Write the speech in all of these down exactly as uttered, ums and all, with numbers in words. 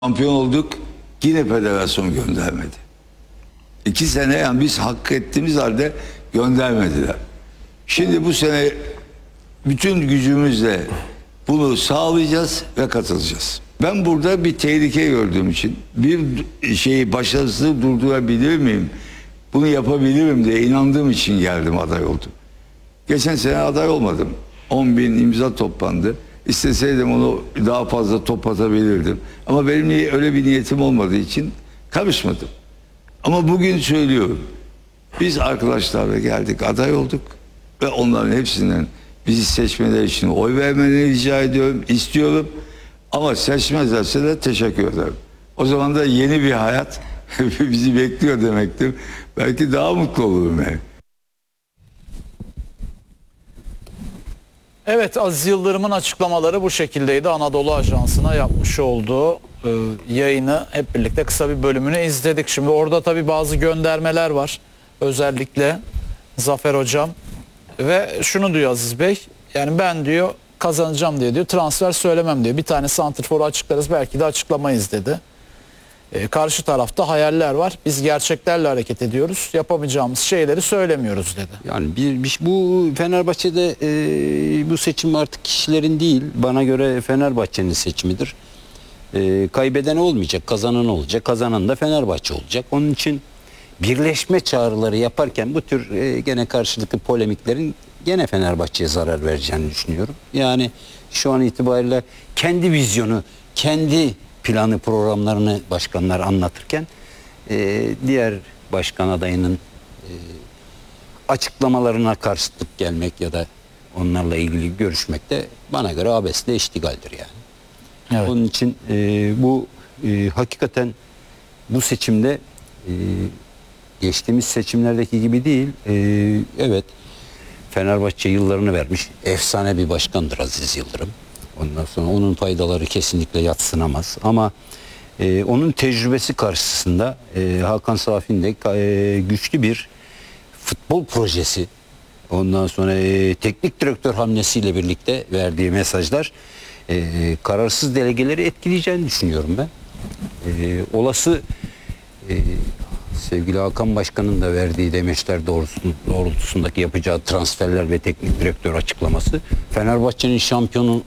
Şampiyon olduk, yine federasyon göndermedi. İki sene yani biz hak ettiğimiz halde göndermediler. Şimdi bu sene bütün gücümüzle bunu sağlayacağız ve katılacağız. Ben burada bir tehlike gördüğüm için bir şeyi başarısız durdurabilir miyim? Bunu yapabilirim diye inandığım için geldim, aday oldum. Geçen sene aday olmadım. on bin imza toplandı. İsteseydim onu daha fazla top atabilirdim. Ama benim öyle bir niyetim olmadığı için karışmadım. Ama bugün söylüyorum. Biz arkadaşlarla geldik, aday olduk. Ve onların hepsinden bizi seçmeleri için oy vermelerini rica ediyorum, istiyorum. Ama seçmezlerse de teşekkür ederim. O zaman da yeni bir hayat bizi bekliyor demektir. Belki daha mutlu olurum yani. Evet, Aziz Yıldırım'ın açıklamaları bu şekildeydi. Anadolu Ajansı'na yapmış olduğu e, yayını hep birlikte kısa bir bölümünü izledik. Şimdi orada tabii bazı göndermeler var. Özellikle Zafer Hocam. Ve şunu diyor Aziz Bey. Yani ben diyor kazanacağım diye diyor transfer söylemem diyor. Bir tane santrforu açıklarız, belki de açıklamayız dedi. E, karşı tarafta hayaller var. Biz gerçeklerle hareket ediyoruz. Yapamayacağımız şeyleri söylemiyoruz dedi. Yani bir, bir bu Fenerbahçe'de e, bu seçim artık kişilerin değil, bana göre Fenerbahçe'nin seçimidir. E, kaybeden olmayacak, kazanan olacak. Kazanan da Fenerbahçe olacak. Onun için birleşme çağrıları yaparken bu tür e, gene karşılıklı polemiklerin gene Fenerbahçe'ye zarar vereceğini düşünüyorum. Yani şu an itibariyle kendi vizyonu, kendi planı, programlarını başkanlar anlatırken e, diğer başkan adayının e, açıklamalarına karşılık gelmek ya da onlarla ilgili görüşmek de bana göre abesle iştigaldir yani. Evet. Onun için e, bu e, hakikaten bu seçimde e, geçtiğimiz seçimlerdeki gibi değil. E, evet, Fenerbahçe yıllarını vermiş. Efsane bir başkandır Aziz Yıldırım. Ondan sonra onun faydaları kesinlikle yadsınamaz. Ama e, onun tecrübesi karşısında e, Hakan Safi'nin de e, güçlü bir futbol projesi, ondan sonra e, teknik direktör hamlesiyle birlikte verdiği mesajlar e, kararsız delegeleri etkileyeceğini düşünüyorum ben. E, olası e, sevgili Hakan Başkan'ın da verdiği demeçler doğrultusundaki yapacağı transferler ve teknik direktör açıklaması Fenerbahçe'nin şampiyonluk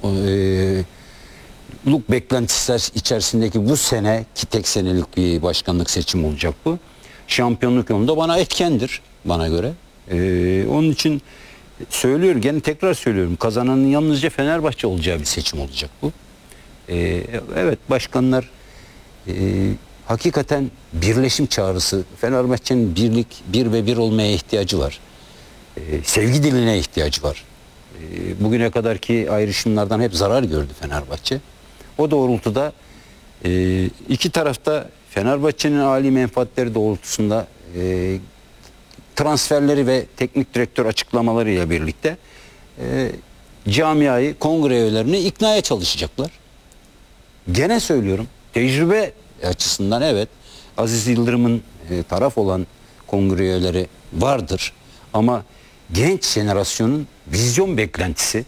e, beklentisi içerisindeki bu sene, ki tek senelik bir başkanlık seçimi olacak bu, şampiyonluk yolunda bana etkendir bana göre. E, onun için söylüyorum, gene tekrar söylüyorum, kazananın yalnızca Fenerbahçe olacağı bir seçim olacak bu. E, evet, başkanlar e, hakikaten birleşim çağrısı, Fenerbahçe'nin birlik, bir ve bir olmaya ihtiyacı var. Ee, sevgi diline ihtiyacı var. Ee, bugüne kadarki ayrışımlardan hep zarar gördü Fenerbahçe. O doğrultuda e, iki tarafta Fenerbahçe'nin âli menfaatleri doğrultusunda e, transferleri ve teknik direktör açıklamalarıyla birlikte e, camiayı, kongre üyelerini iknaya çalışacaklar. Gene söylüyorum, tecrübe açısından evet, Aziz Yıldırım'ın e, taraf olan kongre üyeleri vardır ama genç jenerasyonun vizyon beklentisi,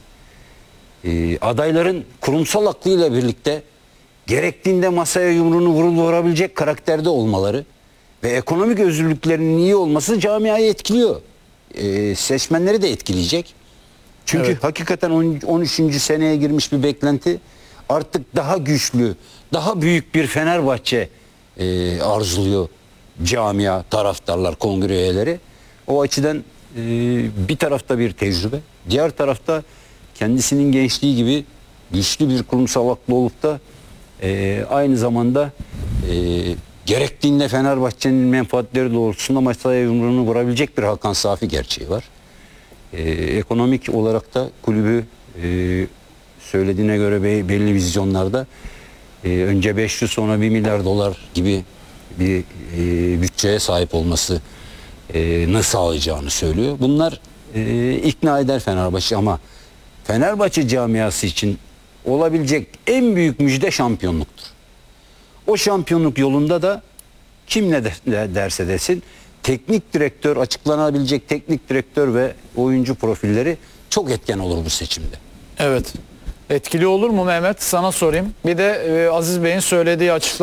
e, adayların kurumsal aklıyla birlikte gerektiğinde masaya yumruğunu vurup vurabilecek karakterde olmaları ve ekonomik özgürlüklerinin iyi olması camiayı etkiliyor. E, seçmenleri de etkileyecek. Çünkü evet, hakikaten on üçüncü seneye girmiş bir beklenti, artık daha güçlü, daha büyük bir Fenerbahçe e, arzuluyor camia, taraftarlar, kongre üyeleri. O açıdan e, bir tarafta bir tecrübe, diğer tarafta kendisinin gençliği gibi güçlü bir kurumsal aklı olup da e, aynı zamanda e, gerektiğinde Fenerbahçe'nin menfaatleri doğrultusunda masaya yumruğunu vurabilecek bir Hakan Safi gerçeği var. E, ekonomik olarak da kulübü e, söylediğine göre belli vizyonlarda e, önce beş yüz sonra bir milyar dolar gibi bir e, bütçeye sahip olmasını e, sağlayacağını söylüyor. Bunlar e, ikna eder Fenerbahçe ama Fenerbahçe camiası için olabilecek en büyük müjde şampiyonluktur. O şampiyonluk yolunda da kim ne derse desin teknik direktör, açıklanabilecek teknik direktör ve oyuncu profilleri çok etken olur bu seçimde. Evet. Etkili olur mu Mehmet? Sana sorayım. Bir de e, Aziz Bey'in söylediği açıklama.